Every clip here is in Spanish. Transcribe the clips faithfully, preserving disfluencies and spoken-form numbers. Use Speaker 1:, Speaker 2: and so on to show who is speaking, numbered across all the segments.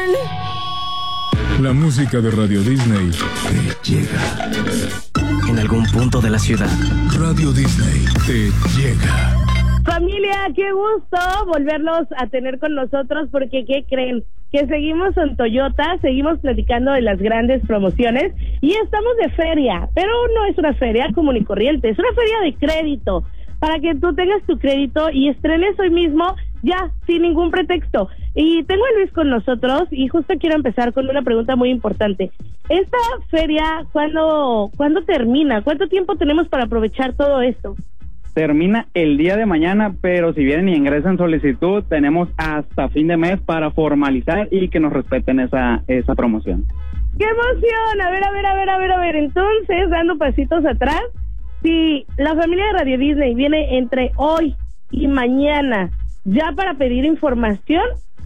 Speaker 1: Coppel.
Speaker 2: La música de Radio Disney te llega.
Speaker 1: En algún punto de la ciudad.
Speaker 2: Radio Disney te llega.
Speaker 3: Familia, qué gusto volverlos a tener con nosotros porque, ¿qué creen? Que seguimos en Toyota, seguimos platicando de las grandes promociones y estamos de feria, pero no es una feria común y corriente, es una feria de crédito, para que tú tengas tu crédito y estrenes hoy mismo ya, sin ningún pretexto. Y tengo a Luis con nosotros y justo quiero empezar con una pregunta muy importante. Esta feria, ¿cuándo, ¿cuándo termina? ¿Cuánto tiempo tenemos para aprovechar todo esto?
Speaker 4: Termina el día de mañana, pero si vienen y ingresan solicitud, tenemos hasta fin de mes para formalizar y que nos respeten esa esa promoción.
Speaker 3: ¡Qué emoción! A ver, a ver, a ver, a ver, a ver. Entonces, dando pasitos atrás, si la familia de Radio Disney viene entre hoy y mañana ya para pedir información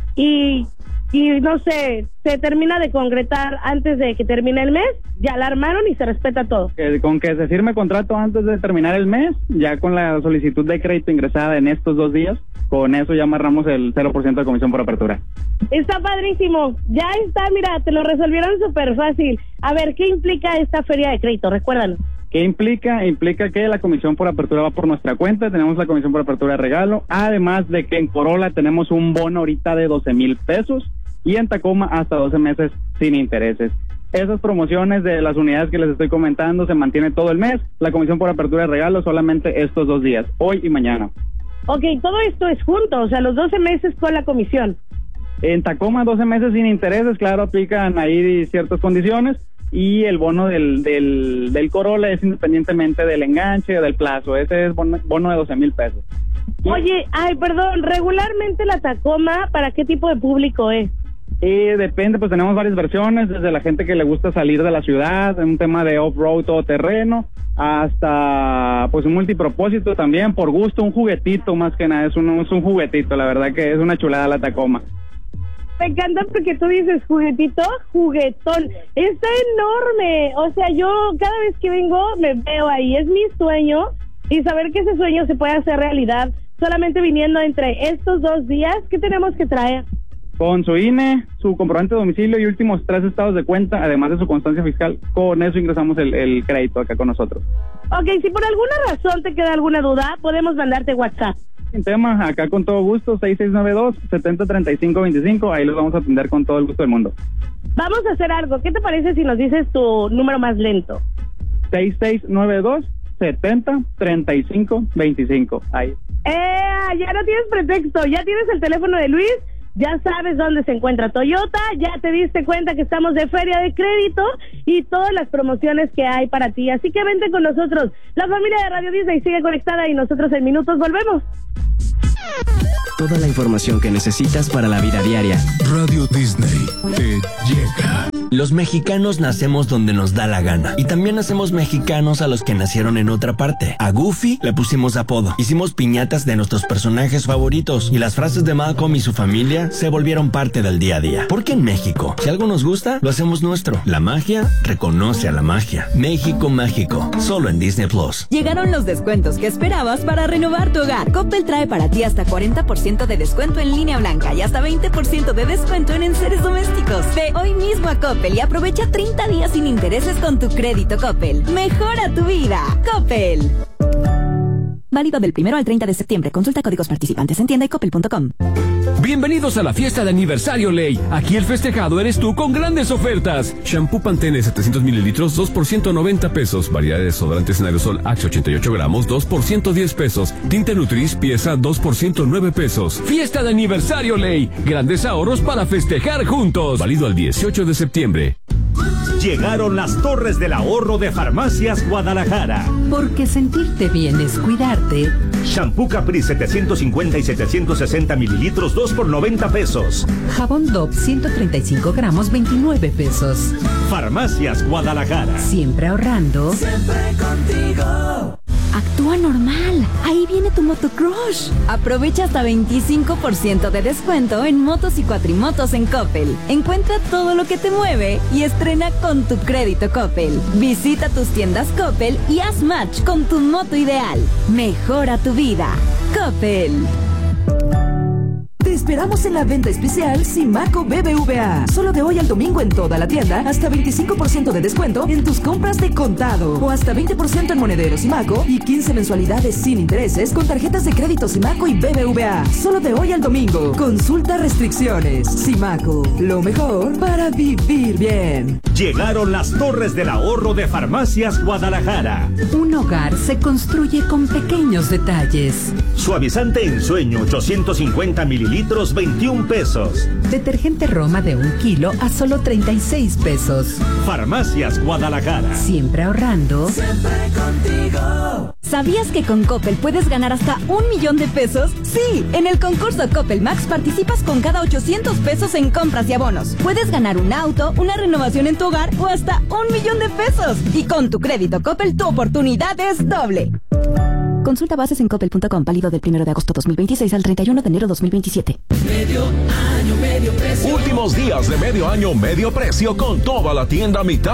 Speaker 3: y, y no sé, se termina de concretar antes de que termine el mes, ya la armaron y se respeta todo.
Speaker 4: Que, con que se firme contrato antes de terminar el mes, ya con la solicitud de crédito ingresada en estos dos días, con eso ya amarramos el cero por ciento de comisión por apertura.
Speaker 3: Está padrísimo, ya está, mira, te lo resolvieron súper fácil. A ver, ¿qué implica esta feria de crédito? Recuérdanos.
Speaker 4: ¿Qué implica? Implica que la comisión por apertura va por nuestra cuenta, tenemos la comisión por apertura de regalo, además de que en Corolla tenemos un bono ahorita de doce mil pesos y en Tacoma hasta doce meses sin intereses. Esas promociones de las unidades que les estoy comentando se mantiene todo el mes, la comisión por apertura de regalo solamente estos dos días, hoy y mañana.
Speaker 3: Ok, todo esto es junto, o sea, los doce meses con la comisión.
Speaker 4: En Tacoma doce meses sin intereses, claro, aplican ahí ciertas condiciones. Y el bono del, del, del Corolla es independientemente del enganche o del plazo, ese es bono, bono de doce mil pesos.
Speaker 3: Oye, ay, perdón, regularmente la Tacoma, ¿para qué tipo de público es?
Speaker 4: Eh, depende, pues tenemos varias versiones, desde la gente que le gusta salir de la ciudad, un tema de off-road todoterreno, hasta pues un multipropósito también, por gusto, un juguetito más que nada, es un, es un juguetito, la verdad que es una chulada la Tacoma.
Speaker 3: Me encanta porque tú dices juguetito, juguetón, está enorme, o sea, yo cada vez que vengo me veo ahí, es mi sueño, y saber que ese sueño se puede hacer realidad solamente viniendo entre estos dos días. ¿Qué tenemos que traer?
Speaker 4: Con su I N E, su comprobante de domicilio y últimos tres estados de cuenta, además de su constancia fiscal, con eso ingresamos el, el crédito acá con nosotros.
Speaker 3: Ok, si por alguna razón te queda alguna duda, podemos mandarte WhatsApp.
Speaker 4: Sin tema, acá con todo gusto, seis seis nueve dos, siete cero tres cinco dos cinco, ahí los vamos a atender con todo el gusto del mundo.
Speaker 3: Vamos a hacer algo, ¿qué te parece si nos dices tu número más lento?
Speaker 4: seis seis nueve dos, siete cero tres cinco dos cinco, ahí.
Speaker 3: Eh, ya no tienes pretexto, ya tienes el teléfono de Luis, ya sabes dónde se encuentra Toyota, ya te diste cuenta que estamos de feria de crédito y todas las promociones que hay para ti, así que vente con nosotros. La familia de Radio Disney sigue conectada y nosotros en minutos volvemos.
Speaker 1: Toda la información que necesitas para la vida diaria.
Speaker 2: Radio Disney te llega.
Speaker 5: Los mexicanos nacemos donde nos da la gana. Y también hacemos mexicanos a los que nacieron en otra parte. A Goofy le pusimos apodo. Hicimos piñatas de nuestros personajes favoritos. Y las frases de Malcolm y su familia se volvieron parte del día a día. Porque en México, si algo nos gusta, lo hacemos nuestro. La magia reconoce a la magia. México mágico. Solo en Disney Plus.
Speaker 6: Llegaron los descuentos que esperabas para renovar tu hogar. Coppel trae para ti hasta cuarenta por ciento de descuento en línea blanca y hasta veinte por ciento de descuento en enseres domésticos. Ve hoy mismo a Coppel y aprovecha treinta días sin intereses con tu crédito Coppel. Mejora tu vida. Coppel. Válido del primero al treinta de septiembre. Consulta códigos participantes en tienda y coppel punto com.
Speaker 7: Bienvenidos a la fiesta de aniversario Ley. Aquí el festejado eres tú con grandes ofertas. Shampoo Pantene setecientos mililitros, dos por ciento noventa pesos. Variedad de desodorantes en aerosol Axe ochenta y ocho gramos, dos por ciento diez pesos. Tinte Nutris pieza dos por ciento nueve pesos. Fiesta de aniversario Ley. Grandes ahorros para festejar juntos. Válido al dieciocho de septiembre.
Speaker 8: Llegaron las torres del ahorro de Farmacias Guadalajara.
Speaker 9: Porque sentirte bien es cuidarte.
Speaker 8: Shampoo Capri setecientos cincuenta y setecientos sesenta mililitros, dos por noventa pesos.
Speaker 9: Jabón Dove ciento treinta y cinco gramos, veintinueve pesos.
Speaker 8: Farmacias Guadalajara.
Speaker 9: Siempre ahorrando.
Speaker 10: Siempre contigo.
Speaker 6: Actúa normal. Ahí viene tu motocrush. Aprovecha hasta veinticinco por ciento de descuento en motos y cuatrimotos en Coppel. Encuentra todo lo que te mueve y estrena con tu crédito Coppel. Visita tus tiendas Coppel y haz match con tu moto ideal. Mejora tu vida. Coppel.
Speaker 9: esperamos en la venta especial Simaco B B V A. Solo de hoy al domingo en toda la tienda, hasta veinticinco por ciento de descuento en tus compras de contado. O hasta veinte por ciento en monedero Simaco y quince mensualidades sin intereses con tarjetas de crédito Simaco y B B V A. Solo de hoy al domingo. Consulta restricciones. Simaco, lo mejor para vivir bien.
Speaker 8: Llegaron las torres del ahorro de Farmacias Guadalajara.
Speaker 9: Un hogar se construye con pequeños detalles.
Speaker 8: Suavizante en sueño, ochocientos cincuenta mililitros, veintiún pesos.
Speaker 9: Detergente Roma de un kilo a solo treinta y seis pesos.
Speaker 8: Farmacias Guadalajara.
Speaker 9: Siempre ahorrando.
Speaker 10: Siempre contigo.
Speaker 6: ¿Sabías que con Coppel puedes ganar hasta un millón de pesos? Sí, en el concurso Coppel Max participas con cada ochocientos pesos en compras y abonos. Puedes ganar un auto, una renovación en tu hogar o hasta un millón de pesos. Y con tu crédito Coppel tu oportunidad es doble. Consulta bases en coppel punto com, válido del primero de agosto dos mil veintiséis al treinta y uno de enero dos mil veintisiete.
Speaker 10: Medio año, medio precio.
Speaker 11: Últimos días de medio año, medio precio con toda la tienda mitad